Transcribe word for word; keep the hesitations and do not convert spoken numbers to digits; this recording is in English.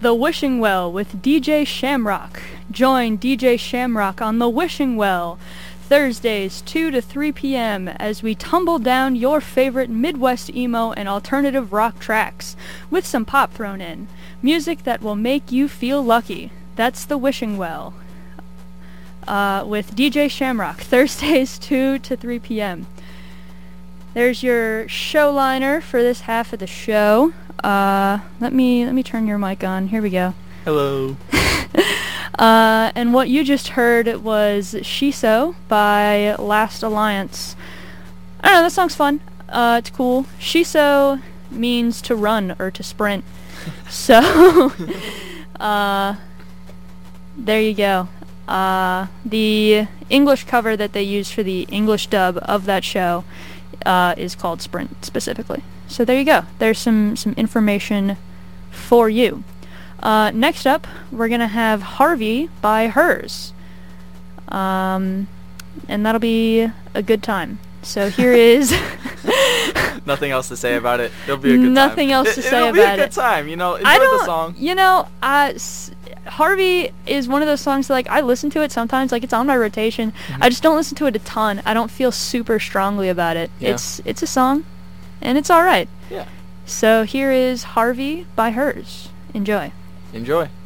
The Wishing Well with D J Shamrock. Join D J Shamrock on The Wishing Well, Thursdays two to three p.m. as we tumble down your favorite Midwest emo and alternative rock tracks, with some pop thrown in. Music that will make you feel lucky. That's The Wishing Well. Uh, with D J Shamrock, Thursdays two to three p.m. There's your show liner for this half of the show. Uh, let me let me turn your mic on. Here we go. Hello. uh, and what you just heard was Shiso by Last Alliance. I don't know, that song's fun. Uh, it's cool. Shiso means to run or to sprint. So, uh, there you go. Uh, the English cover that they used for the English dub of that show uh, is called Sprint specifically. So there you go. There's some, some information for you. Uh, next up, we're going to have Harvey by Hers. Um, and that'll be a good time. So here is... Nothing else to say about it. It'll be a good Nothing time. else to it, say it'll about it. It'll be a good time, you know. Enjoy I don't, the song. You know, uh, s- Harvey is one of those songs that, like, I listen to it sometimes. Like, it's on my rotation. Mm-hmm. I just don't listen to it a ton. I don't feel super strongly about it. Yeah. It's it's a song, and it's all right. Yeah. So here is Harvey by Hers. Enjoy. Enjoy.